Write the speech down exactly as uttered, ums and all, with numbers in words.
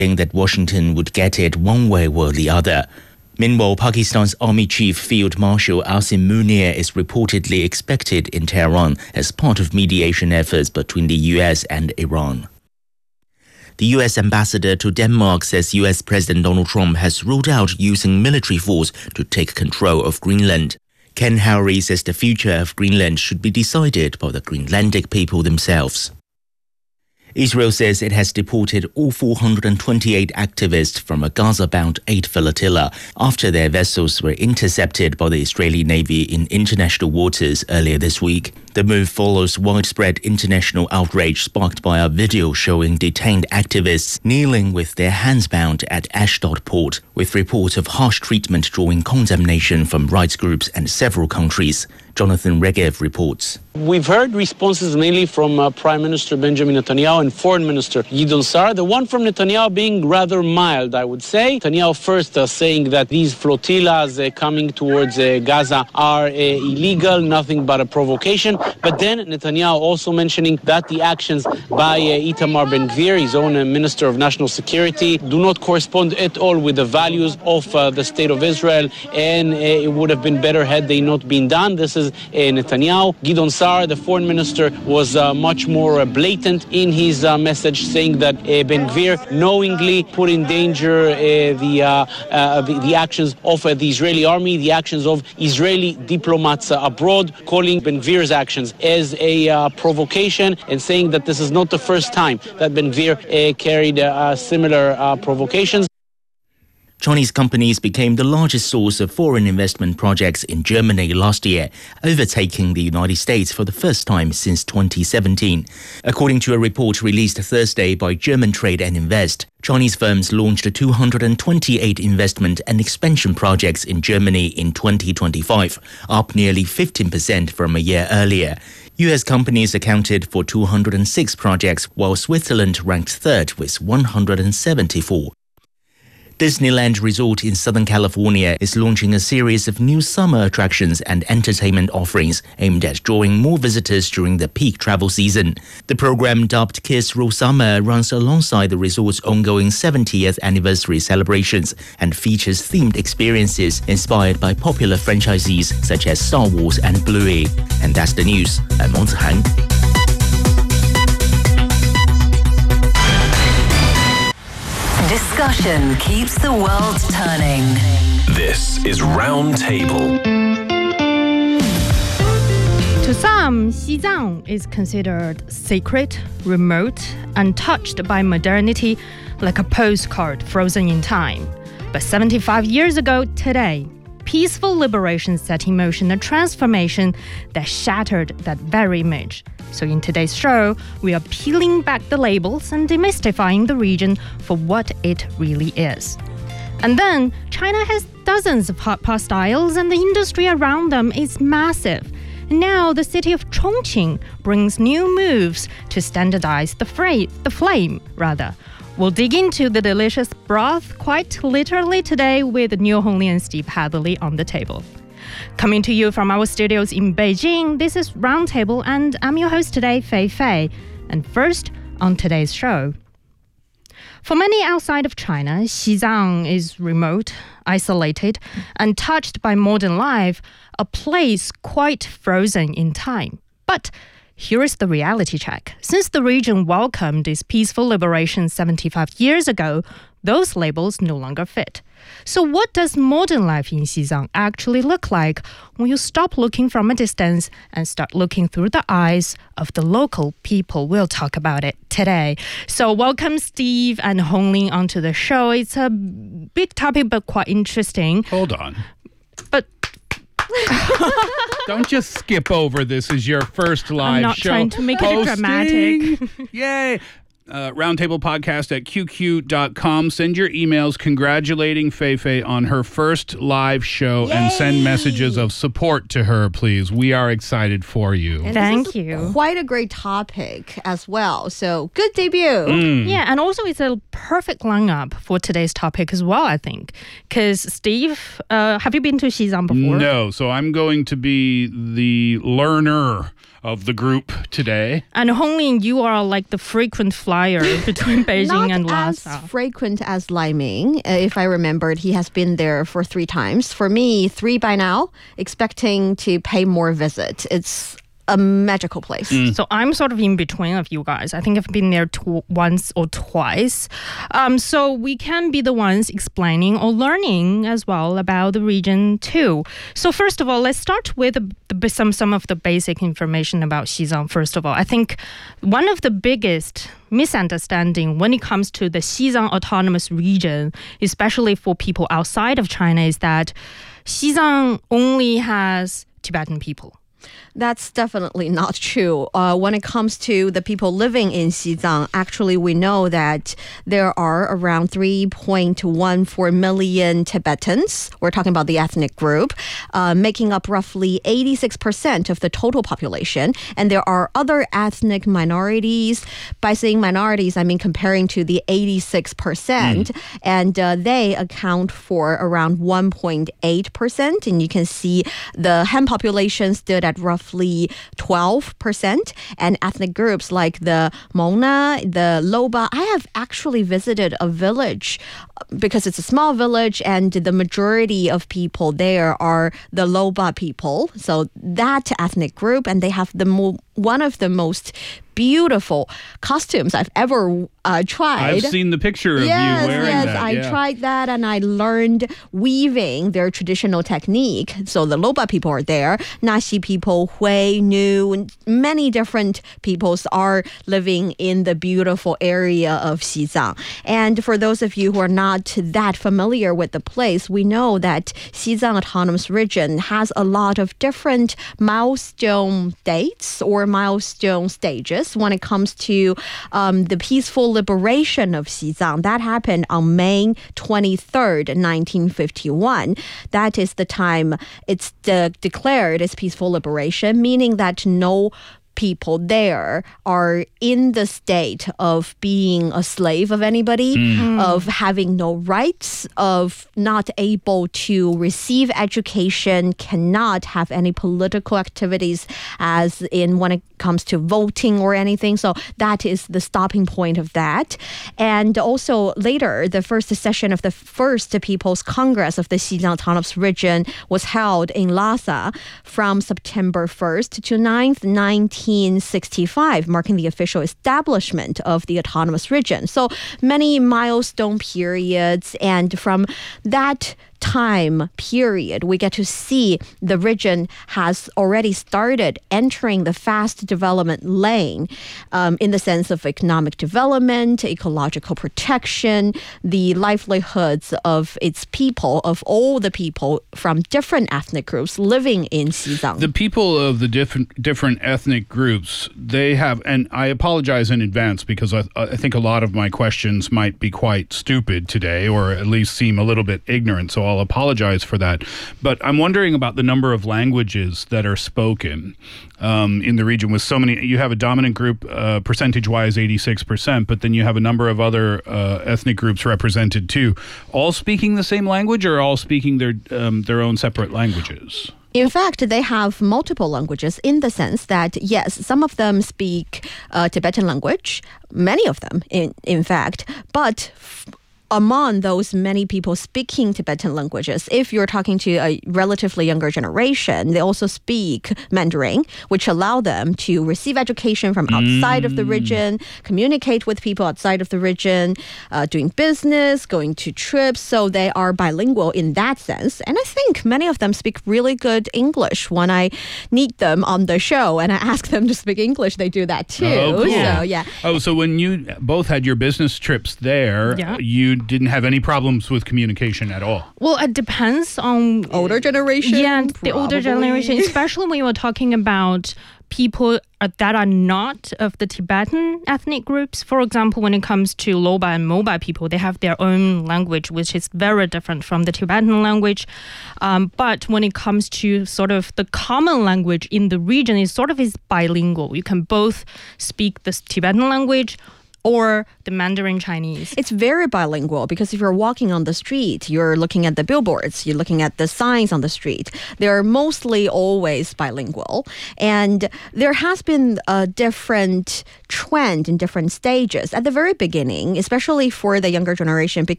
that Washington would get it one way or the other. Meanwhile, Pakistan's Army Chief Field Marshal Asim Munir is reportedly expected in Tehran as part of mediation efforts between the U S and Iran. The U S ambassador to Denmark says U S President Donald Trump has ruled out using military force to take control of Greenland. Ken Howry says the future of Greenland should be decided by the Greenlandic people themselves. Israel says it has deported all four hundred twenty-eight activists from a Gaza-bound aid flotilla after their vessels were intercepted by the Israeli Navy in international waters earlier this week. The move follows widespread international outrage sparked by a video showing detained activists kneeling with their hands bound at Ashdod port, with reports of harsh treatment drawing condemnation from rights groups and several countries. Jonathan Regev reports. We've heard responses mainly from uh, Prime Minister Benjamin Netanyahu and Foreign Minister Gideon Sa'ar. The one from Netanyahu being rather mild, I would say. Netanyahu first uh, saying that these flotillas uh, coming towards uh, Gaza are uh, illegal, nothing but a provocation. But then Netanyahu also mentioning that the actions by uh, Itamar Ben-Gvir, his own uh, Minister of National Security, do not correspond at all with the values of uh, the State of Israel, and uh, it would have been better had they not been done. This is uh, Netanyahu. Gideon Sa'ar, the foreign minister, was uh, much more uh, blatant in his uh, message, saying that uh, Ben-Gvir knowingly put in danger uh, the, uh, uh, the the actions of uh, the Israeli army, the actions of Israeli diplomats uh, abroad, calling Ben-Gvir's actions as a uh, provocation and saying that this is not the first time that Ben-Gvir uh, carried uh, similar uh, provocations. Chinese companies became the largest source of foreign investment projects in Germany last year, overtaking the United States for the first time since twenty seventeen. According to a report released Thursday by German Trade and Invest, Chinese firms launched two hundred twenty-eight investment and expansion projects in Germany in twenty twenty-five, up nearly fifteen percent from a year earlier. U S companies accounted for two hundred six projects, while Switzerland ranked third with one hundred seventy-four. Disneyland Resort in Southern California is launching a series of new summer attractions and entertainment offerings aimed at drawing more visitors during the peak travel season. The program, dubbed Kids Rule Summer, runs alongside the resort's ongoing seventieth anniversary celebrations and features themed experiences inspired by popular franchisees such as Star Wars and Bluey. And that's the news. I'm Wang Zihan. Discussion keeps the world turning. This is Roundtable. To some, Xizang is considered sacred, remote, untouched by modernity, like a postcard frozen in time. But seventy-five years ago today, peaceful liberation set in motion a transformation that shattered that very image. So in today's show, we are peeling back the labels and demystifying the region for what it really is. And then, China has dozens of hot pot styles and the industry around them is massive. Now, the city of Chongqing brings new moves to standardize the, fra- the flame, rather. We'll dig into the delicious broth quite literally today with Niu Hongli and Steve Hatherley on the table. Coming to you from our studios in Beijing, this is Roundtable, and I'm your host today, Fei Fei. And first, on today's show. For many outside of China, Xizang is remote, isolated, untouched by modern life, a place quite frozen in time. But here is the reality check. Since the region welcomed its peaceful liberation seventy-five years ago, those labels no longer fit. So what does modern life in Xizang actually look like when you stop looking from a distance and start looking through the eyes of the local people? We'll talk about it today. So welcome Steve and Hongling onto the show. It's a big topic but quite interesting. Hold on. But don't just skip over this as your first live I'm not show. trying to make Posting. it dramatic. Yay. Uh, roundtable podcast at q q dot com. Send your emails congratulating Fei Fei on her first live show. Yay! And send messages of support to her, please. We are excited for you. And Thank this is you. Quite a great topic as well. So good debut. Mm. Yeah, and also it's a perfect lineup for today's topic as well, I think. Because Steve, uh, have you been to Xizang before? No, so I'm going to be the learner of the group today. And Honglin, you are like the frequent flyer between Beijing Not and as Lhasa. frequent as Lai Ming. Uh, if I remembered, he has been there for three times. For me, three by now, expecting to pay more visit. It's a magical place. So I'm sort of in between of you guys. I think I've been there tw- once or twice. Um, so we can be the ones explaining or learning as well about the region too. So first of all, let's start with the, the, some some of the basic information about Xizang. First of all, I think one of the biggest misunderstanding when it comes to the Xizang Autonomous Region, especially for people outside of China, is that Xizang only has Tibetan people. That's definitely not true. Uh, when it comes to the people living in Xizang, actually we know that there are around three point one four million Tibetans. We're talking about the ethnic group, uh, making up roughly eighty-six percent of the total population. And there are other ethnic minorities. By saying minorities, I mean comparing to the eighty-six percent. Mm. And uh, they account for around one point eight percent. And you can see the Han population stood at roughly roughly twelve percent, and ethnic groups like the Mona, the Loba. I have actually visited a village because it's a small village and the majority of people there are the Loba people. So that ethnic group, and they have the mo- one of the most beautiful costumes I've ever uh, tried. I've seen the picture of yes, you wearing yes, that. Yes, I yeah. tried that and I learned weaving their traditional technique. So the Loba people are there, Naxi people, Hui, Nu, many different peoples are living in the beautiful area of Xizang. And for those of you who are not that familiar with the place, we know that Xizang Autonomous Region has a lot of different milestone dates or milestone stages when it comes to um, the peaceful liberation of Xizang. That happened on May twenty-third, nineteen fifty-one. That is the time it's de- declared as peaceful liberation, meaning that no people there are in the state of being a slave of anybody, mm. of having no rights, of not able to receive education, cannot have any political activities as in when it comes to voting or anything. So that is the stopping point of that. And also later, the first session of the first People's Congress of the Xizang Autonomous Region was held in Lhasa from September first to ninth, nineteen sixty-five, marking the official establishment of the autonomous region. So many milestone periods, and from that time period, we get to see the region has already started entering the fast development lane um, in the sense of economic development, ecological protection, the livelihoods of its people, of all the people from different ethnic groups living in Xizang. The people of the different different ethnic groups, they have, and I apologize in advance because I, I think a lot of my questions might be quite stupid today, or at least seem a little bit ignorant, so I'll apologize for that. But I'm wondering about the number of languages that are spoken um, in the region with so many. You have a dominant group, uh, percentage-wise, eighty-six percent, but then you have a number of other uh, ethnic groups represented too. All speaking the same language, or all speaking their um, their own separate languages? In fact, they have multiple languages in the sense that, yes, some of them speak uh, Tibetan language, many of them, in, in fact, but f- among those many people speaking Tibetan languages, if you're talking to a relatively younger generation, they also speak Mandarin, which allow them to receive education from outside mm. of the region, communicate with people outside of the region, uh, doing business, going to trips. So they are bilingual in that sense. And I think many of them speak really good English. When I meet them on the show and I ask them to speak English, they do that too. Oh, cool. So, yeah. Oh, so when you both had your business trips there, yeah. you didn't have any problems with communication at all? Well, it depends on older generation. Yeah, the probably. older generation, especially when you're talking about people that are not of the Tibetan ethnic groups. For example, when it comes to Loba and Moba people, they have their own language, which is very different from the Tibetan language. Um, but when it comes to sort of the common language in the region, it sort of is bilingual. You can both speak the Tibetan language or the Mandarin Chinese? It's very bilingual because if you're walking on the street, you're looking at the billboards, you're looking at the signs on the street. They're mostly always bilingual. And there has been a different trend in different stages. At the very beginning, especially for the younger generation,